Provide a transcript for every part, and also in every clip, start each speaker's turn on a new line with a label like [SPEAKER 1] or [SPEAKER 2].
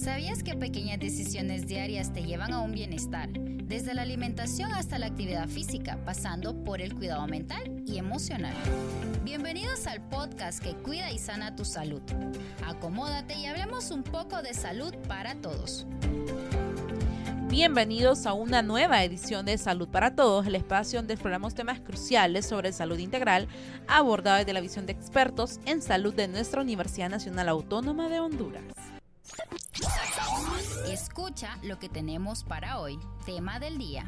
[SPEAKER 1] ¿Sabías que pequeñas decisiones diarias te llevan a un bienestar? Desde la alimentación hasta la actividad física, pasando por el cuidado mental y emocional. Bienvenidos al podcast que cuida y sana tu salud. Acomódate y hablemos un poco de salud para todos.
[SPEAKER 2] Bienvenidos a una nueva edición de Salud para Todos, el espacio donde exploramos temas cruciales sobre salud integral abordados desde la visión de expertos en salud de nuestra Universidad Nacional Autónoma de Honduras.
[SPEAKER 1] Escucha lo que tenemos para hoy. Tema del día.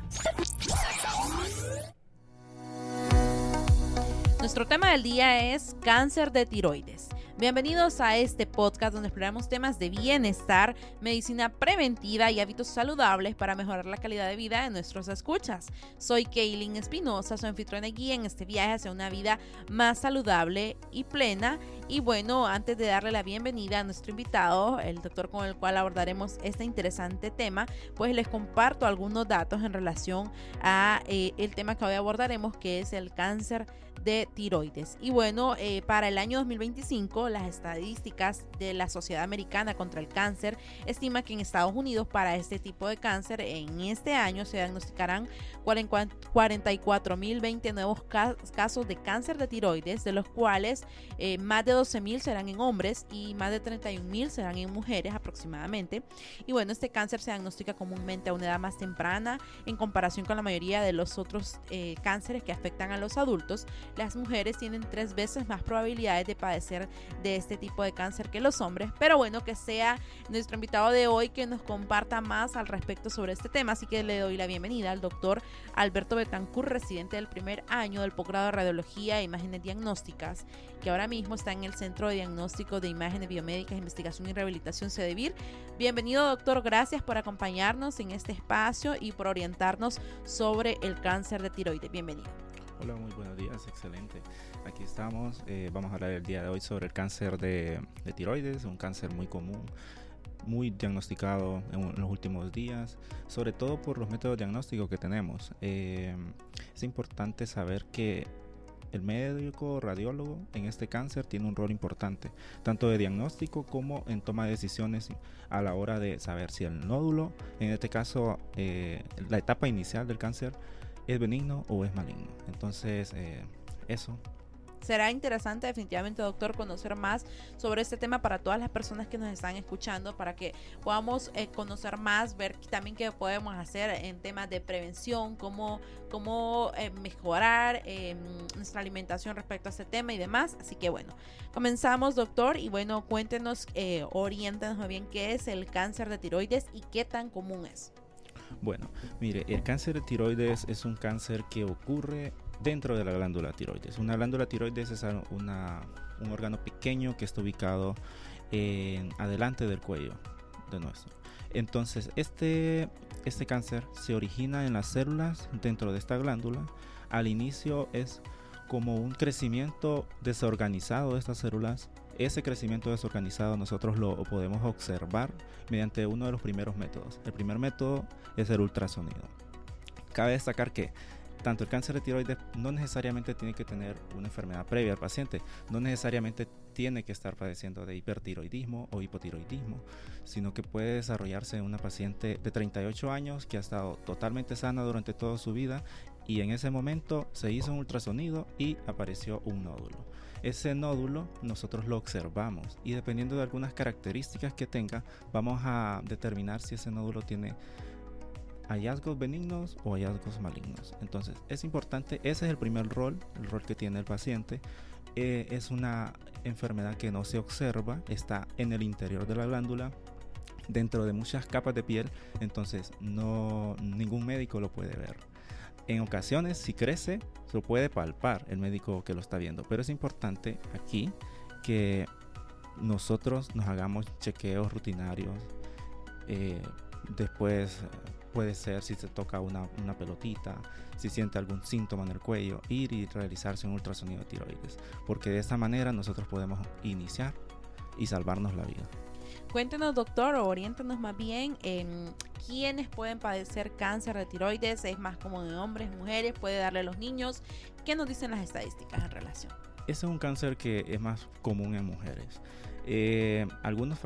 [SPEAKER 2] Nuestro tema del día es cáncer de tiroides. Bienvenidos a este podcast donde exploramos temas de bienestar, medicina preventiva y hábitos saludables para mejorar la calidad de vida de nuestros escuchas. Soy Kaylin Espinosa, su anfitriona y guía en este viaje hacia una vida más saludable y plena. Y bueno, antes de darle la bienvenida a nuestro invitado, el doctor con el cual abordaremos este interesante tema, pues les comparto algunos datos en relación a el tema que hoy abordaremos, que es el cáncer de tiroides. Y bueno, para el año 2025, las estadísticas de la Sociedad Americana contra el Cáncer estima que en Estados Unidos para este tipo de cáncer en este año se diagnosticarán 44.020 nuevos casos de cáncer de tiroides, de los cuales más de 12.000 serán en hombres y más de 31.000 serán en mujeres aproximadamente. Y bueno, este cáncer se diagnostica comúnmente a una edad más temprana en comparación con la mayoría de los otros cánceres que afectan a los adultos. Las mujeres tienen 3 veces más probabilidades de padecer de este tipo de cáncer que los hombres, pero bueno, que sea nuestro invitado de hoy que nos comparta más al respecto sobre este tema, así que le doy la bienvenida al doctor Alberto Betancourt, residente del primer año del posgrado de Radiología e Imágenes Diagnósticas, que ahora mismo está en el Centro de Diagnóstico de Imágenes Biomédicas, Investigación y Rehabilitación CEDEVIR. Bienvenido, doctor, gracias por acompañarnos en este espacio y por orientarnos sobre el cáncer de tiroides. Bienvenido.
[SPEAKER 3] Hola, muy buenos días, excelente. Aquí estamos, vamos a hablar el día de hoy sobre el cáncer de tiroides, un cáncer muy común, muy diagnosticado en los últimos días, sobre todo por los métodos diagnósticos que tenemos. Es importante saber que el médico radiólogo en este cáncer tiene un rol importante, tanto de diagnóstico como en toma de decisiones a la hora de saber si el nódulo, en este caso la etapa inicial del cáncer, es benigno o es maligno. Entonces, eso.
[SPEAKER 2] Será interesante definitivamente, doctor, conocer más sobre este tema para todas las personas que nos están escuchando, para que podamos conocer más, ver también qué podemos hacer en temas de prevención, cómo mejorar nuestra alimentación respecto a este tema y demás. Así que bueno, comenzamos, doctor, y bueno, cuéntenos, oriéntenos muy bien qué es el cáncer de tiroides y qué tan común es.
[SPEAKER 3] Bueno, mire, el cáncer de tiroides es un cáncer que ocurre dentro de la glándula tiroides. Una glándula tiroides es un órgano pequeño que está ubicado adelante del cuello de nuestro. Entonces, este cáncer se origina en las células dentro de esta glándula. Al inicio es como un crecimiento desorganizado de estas células. Ese crecimiento desorganizado nosotros lo podemos observar mediante uno de los primeros métodos. El primer método es el ultrasonido. Cabe destacar que tanto el cáncer de tiroides no necesariamente tiene que tener una enfermedad previa al paciente, no necesariamente tiene que estar padeciendo de hipertiroidismo o hipotiroidismo, sino que puede desarrollarse en una paciente de 38 años que ha estado totalmente sana durante toda su vida y en ese momento se hizo un ultrasonido y apareció un nódulo. Ese nódulo nosotros lo observamos y dependiendo de algunas características que tenga, vamos a determinar si ese nódulo tiene hallazgos benignos o hallazgos malignos. Entonces es importante, ese es el primer rol, el rol que tiene el paciente. Es una enfermedad que no se observa, está en el interior de la glándula, dentro de muchas capas de piel, entonces ningún médico lo puede ver. En ocasiones, si crece, se lo puede palpar el médico que lo está viendo, pero es importante aquí que nosotros nos hagamos chequeos rutinarios. Después puede ser si se toca una pelotita, si siente algún síntoma en el cuello, ir y realizarse un ultrasonido de tiroides, porque de esta manera nosotros podemos iniciar y salvarnos la vida.
[SPEAKER 2] Cuéntenos, doctor, o oriéntenos más bien quiénes pueden padecer cáncer de tiroides. ¿Es más común en hombres, mujeres? ¿Puede darle a los niños? ¿Qué nos dicen las estadísticas en relación?
[SPEAKER 3] Ese es un cáncer que es más común en mujeres. Algunos